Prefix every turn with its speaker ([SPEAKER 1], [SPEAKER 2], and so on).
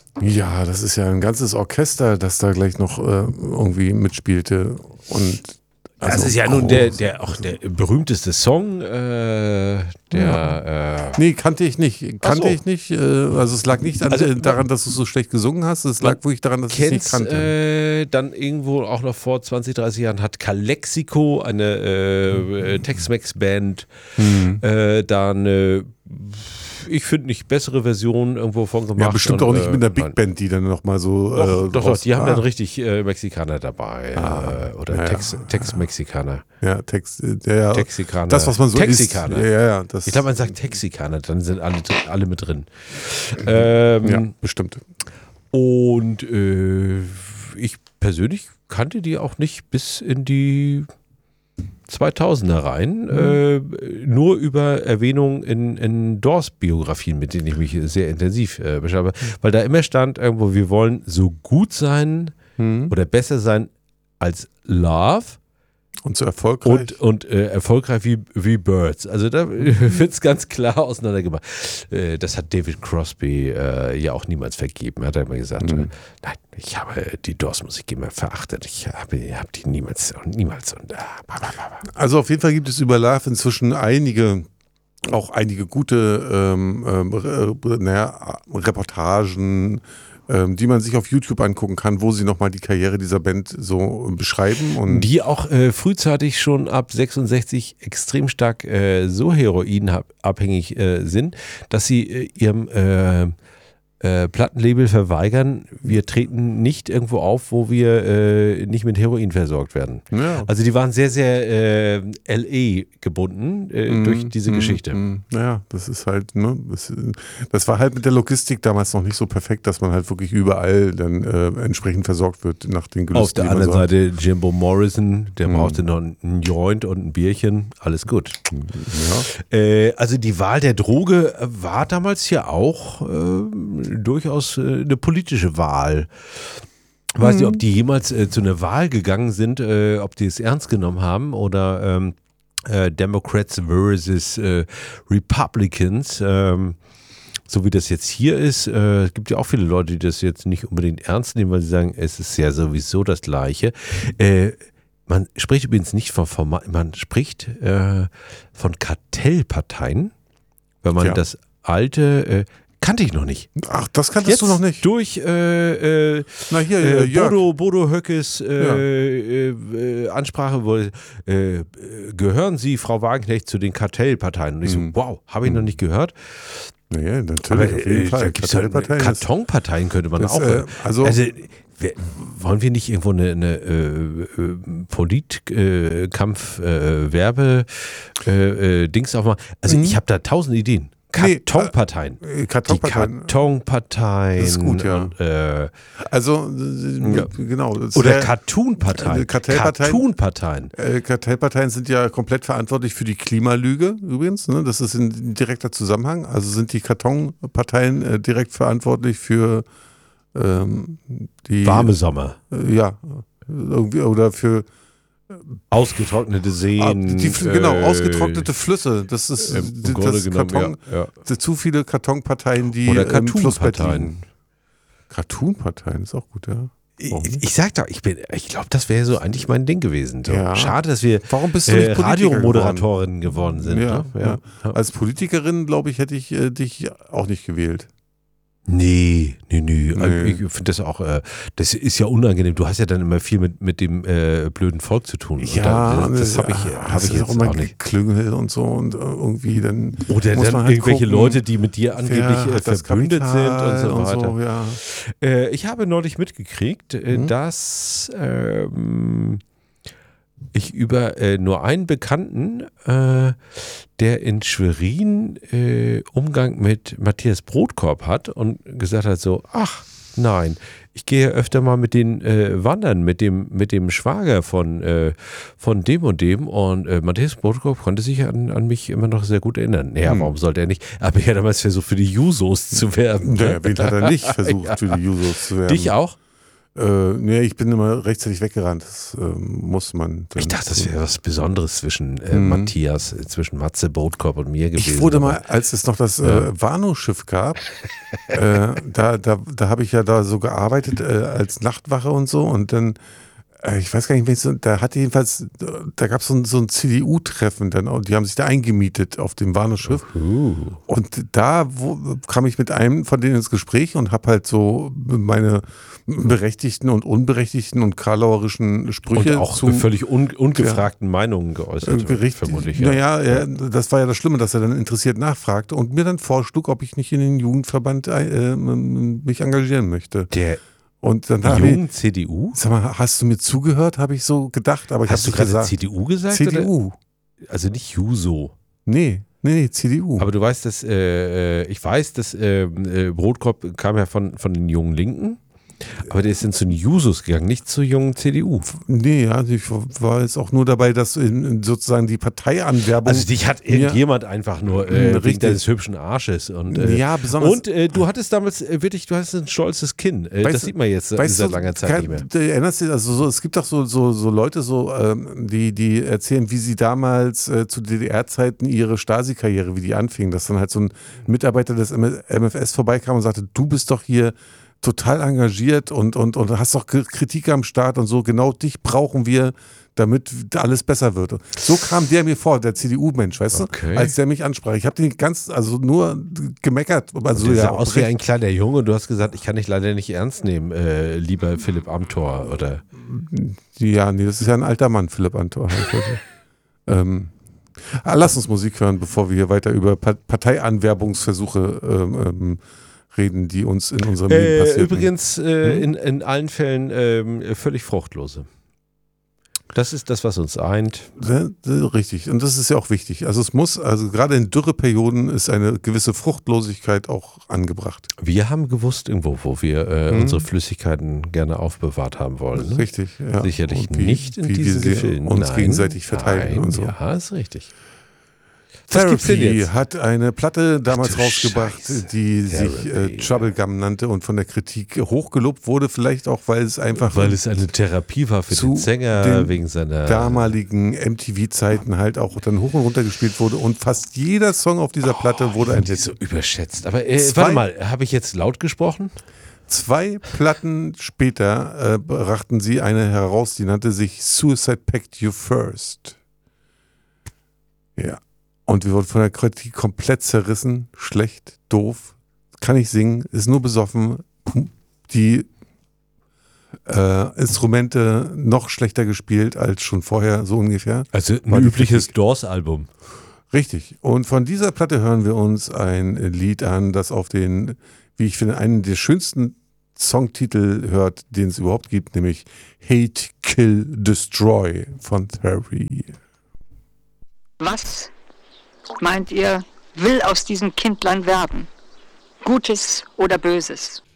[SPEAKER 1] Ja, das ist ja ein ganzes Orchester, das da gleich noch irgendwie mitspielte. Und
[SPEAKER 2] das
[SPEAKER 1] also
[SPEAKER 2] ist ja nun der berühmteste Song,
[SPEAKER 1] nee, kannte ich nicht.
[SPEAKER 2] Ach so.
[SPEAKER 1] Ich nicht. Also es lag nicht daran, dass du so schlecht gesungen hast. Es lag wirklich daran, dass ich es nicht kannte.
[SPEAKER 2] Dann irgendwo auch noch vor 20, 30 Jahren hat Calexico, eine Tex-Mex-Band, da eine, ich finde, nicht bessere Version irgendwo von gemacht.
[SPEAKER 1] Ja, bestimmt auch nicht mit einer Big Band, die dann nochmal so.
[SPEAKER 2] Doch, die haben dann richtig Mexikaner dabei. Oder Tex-Mexikaner.
[SPEAKER 1] Ja,
[SPEAKER 2] Texikaner.
[SPEAKER 1] Das, was man so
[SPEAKER 2] Texikaner.
[SPEAKER 1] isst. Ja,
[SPEAKER 2] ich glaube, man sagt Texikaner, dann sind alle mit drin.
[SPEAKER 1] Ja, bestimmt.
[SPEAKER 2] Und ich persönlich kannte die auch nicht bis in die 2000er rein, nur über Erwähnungen in Doors-Biografien, mit denen ich mich sehr intensiv beschäftige, weil da immer stand irgendwo, wir wollen so gut sein oder besser sein als Love.
[SPEAKER 1] Und so erfolgreich.
[SPEAKER 2] Und erfolgreich wie Birds. Also da wird es ganz klar auseinandergemacht. Das hat David Crosby ja auch niemals vergeben. Hat er immer gesagt, nein, ich habe die Doors-Musik immer verachtet. Ich habe die niemals.
[SPEAKER 1] Also auf jeden Fall gibt es über Love inzwischen einige gute Reportagen, die man sich auf YouTube angucken kann, wo sie nochmal die Karriere dieser Band so beschreiben. Und
[SPEAKER 2] die auch frühzeitig schon ab 66 extrem stark so heroinabhängig sind, dass sie ihrem Plattenlabel verweigern, wir treten nicht irgendwo auf, wo wir nicht mit Heroin versorgt werden.
[SPEAKER 1] Ja.
[SPEAKER 2] Also die waren sehr, sehr L.A. gebunden durch diese Geschichte.
[SPEAKER 1] Ja, das ist halt, ne, das war halt mit der Logistik damals noch nicht so perfekt, dass man halt wirklich überall dann entsprechend versorgt wird nach den Gelüsten.
[SPEAKER 2] Auf der anderen Seite Jimbo Morrison, der brauchte noch einen Joint und ein Bierchen, alles gut. Ja. Also die Wahl der Droge war damals ja auch durchaus eine politische Wahl. Ich weiß nicht, ob die jemals zu einer Wahl gegangen sind, ob die es ernst genommen haben oder Democrats versus Republicans, so wie das jetzt hier ist. Es gibt ja auch viele Leute, die das jetzt nicht unbedingt ernst nehmen, weil sie sagen, es ist ja sowieso das Gleiche. Man spricht übrigens nicht man spricht von Kartellparteien, wenn man das alte kannte ich noch nicht.
[SPEAKER 1] Ach, das kanntest du noch nicht?
[SPEAKER 2] Durch Bodo Höckes Ansprache gehören Sie, Frau Wagenknecht, zu den Kartellparteien. Und ich so, wow, habe ich noch nicht gehört.
[SPEAKER 1] Naja, natürlich, auf jeden Fall.
[SPEAKER 2] Kartonparteien könnte man auch. Also wollen wir nicht irgendwo eine Politkampf-Werbe-Dings aufmachen? Also ich habe da 1000 Ideen. Kartonparteien. Kartonparteien.
[SPEAKER 1] Das ist gut, ja.
[SPEAKER 2] Und,
[SPEAKER 1] genau.
[SPEAKER 2] Oder Cartoonparteien.
[SPEAKER 1] Kartellparteien sind ja komplett verantwortlich für die Klimalüge übrigens. Ne? Das ist ein direkter Zusammenhang. Also sind die Kartonparteien direkt verantwortlich für die
[SPEAKER 2] warme Sommer.
[SPEAKER 1] Ja. Irgendwie, oder für
[SPEAKER 2] ausgetrocknete Seen.
[SPEAKER 1] Ausgetrocknete Flüsse. Das ist zu viele Kartonparteien, die
[SPEAKER 2] oder
[SPEAKER 1] im Flussbett liegen. Cartoonparteien ist auch gut, ja.
[SPEAKER 2] Ich sag doch, ich glaube, das wäre so eigentlich mein Ding gewesen. So.
[SPEAKER 1] Ja.
[SPEAKER 2] Schade, dass wir Radiomoderatorinnen geworden sind.
[SPEAKER 1] Ja,
[SPEAKER 2] ne?
[SPEAKER 1] Ja. Als Politikerin, glaube ich, hätte ich dich auch nicht gewählt.
[SPEAKER 2] Nee. Ich finde das auch, das ist ja unangenehm. Du hast ja dann immer viel mit dem blöden Volk zu tun.
[SPEAKER 1] Ja,
[SPEAKER 2] das habe ich jetzt auch nicht.
[SPEAKER 1] Klüngel und so und irgendwie dann.
[SPEAKER 2] Oder
[SPEAKER 1] muss
[SPEAKER 2] dann
[SPEAKER 1] man halt
[SPEAKER 2] irgendwelche
[SPEAKER 1] gucken,
[SPEAKER 2] Leute, die mit dir angeblich verbündet sind und so weiter.
[SPEAKER 1] Und so, ja.
[SPEAKER 2] Ich habe neulich mitgekriegt, dass ich über nur einen Bekannten, der in Schwerin Umgang mit Matthias Brotkorb hat und gesagt hat so, ach nein, ich gehe öfter mal mit den wandern, mit dem Schwager von dem und Matthias Brotkorb konnte sich an mich immer noch sehr gut erinnern. Naja, warum sollte er nicht? Aber er hat damals versucht, für die Jusos zu werben.
[SPEAKER 1] Wen hat er nicht versucht, für die Jusos zu werben?
[SPEAKER 2] Dich auch?
[SPEAKER 1] Nee, ich bin immer rechtzeitig weggerannt. Das muss man.
[SPEAKER 2] Ich dachte, das wäre was Besonderes zwischen Matthias, zwischen Matze Bootkorb und mir gewesen.
[SPEAKER 1] Ich wurde mal, als es noch das Warnow-Schiff gab, da habe ich ja da so gearbeitet als Nachtwache und so und dann ich weiß gar nicht, da hatte jedenfalls, da gab es so ein CDU-Treffen dann und die haben sich da eingemietet auf dem Warnow-Schiff. Und da kam ich mit einem von denen ins Gespräch und habe halt so meine berechtigten und unberechtigten und karlauerischen Sprüche
[SPEAKER 2] und auch zu völlig ungefragten Meinungen geäußert.
[SPEAKER 1] Vermutlich. Ja. Naja, das war ja das Schlimme, dass er dann interessiert nachfragte und mir dann vorschlug, ob ich nicht in den Jugendverband mich engagieren möchte. Und dann
[SPEAKER 2] jungen CDU?
[SPEAKER 1] Sag mal, hast du mir zugehört, habe ich so gedacht. Aber
[SPEAKER 2] hast du gerade CDU gesagt?
[SPEAKER 1] CDU.
[SPEAKER 2] Oder? Also nicht Juso.
[SPEAKER 1] Nee, CDU.
[SPEAKER 2] Aber du weißt, dass ich weiß, dass Brotkorb kam ja von den jungen Linken. Aber der ist dann zu den Jusos gegangen, nicht zur jungen CDU.
[SPEAKER 1] Nee, ja, ich war jetzt auch nur dabei, dass sozusagen die Parteianwerbung.
[SPEAKER 2] Also dich hat irgendjemand einfach nur wegen deines hübschen Arsches. Und,
[SPEAKER 1] ja, besonders.
[SPEAKER 2] Und du hattest damals wirklich, du hast ein stolzes Kinn. Das sieht man jetzt seit langer Zeit nicht mehr.
[SPEAKER 1] Du erinnerst dich, also es gibt doch so Leute, die erzählen, wie sie damals zu DDR-Zeiten ihre Stasi-Karriere, wie die anfing, dass dann halt so ein Mitarbeiter des MFS vorbeikam und sagte, du bist doch hier total engagiert und hast doch Kritik am Start und so, genau dich brauchen wir, damit alles besser wird. So kam der mir vor, der CDU-Mensch, weißt du, als der mich ansprach. Ich habe den nur gemeckert. Also
[SPEAKER 2] der sah aus wie ein kleiner Junge, du hast gesagt, ich kann dich leider nicht ernst nehmen, lieber Philipp Amthor, oder?
[SPEAKER 1] Ja, nee, das ist ja ein alter Mann, Philipp Amthor. Lass uns Musik hören, bevor wir hier weiter über Parteianwerbungsversuche reden, die uns in unserem Leben passieren.
[SPEAKER 2] Übrigens in allen Fällen völlig fruchtlose. Das ist das, was uns eint.
[SPEAKER 1] Richtig. Und das ist ja auch wichtig. Also gerade in Dürreperioden ist eine gewisse Fruchtlosigkeit auch angebracht.
[SPEAKER 2] Wir haben gewusst irgendwo, wo wir unsere Flüssigkeiten gerne aufbewahrt haben wollen. Ne?
[SPEAKER 1] Richtig, ja.
[SPEAKER 2] Sicherlich nicht in diesen Gefilden.
[SPEAKER 1] Uns gegenseitig verteilen und so.
[SPEAKER 2] Ja, ist richtig.
[SPEAKER 1] Therapy hat eine Platte damals rausgebracht, die sich Troublegum nannte und von der Kritik hochgelobt wurde, vielleicht auch, weil es einfach
[SPEAKER 2] eine Therapie war für den Sänger wegen seiner
[SPEAKER 1] damaligen MTV-Zeiten halt auch dann hoch und runter gespielt wurde und fast jeder Song auf dieser Platte wurde ein Hit.
[SPEAKER 2] So überschätzt. Aber warte mal, habe ich jetzt laut gesprochen?
[SPEAKER 1] 2 Platten später brachten sie eine heraus, die nannte sich Suicide Pact You First. Ja. Und wir wurden von der Kritik komplett zerrissen, schlecht, doof, kann nicht singen, ist nur besoffen, die Instrumente noch schlechter gespielt als schon vorher, so ungefähr.
[SPEAKER 2] Also ein übliches Doors-Album.
[SPEAKER 1] Richtig. Und von dieser Platte hören wir uns ein Lied an, das auf den, wie ich finde, einen der schönsten Songtitel hört, den es überhaupt gibt, nämlich Hate, Kill, Destroy von Therapy.
[SPEAKER 3] Was meint ihr, will aus diesem Kindlein werden? Gutes oder Böses?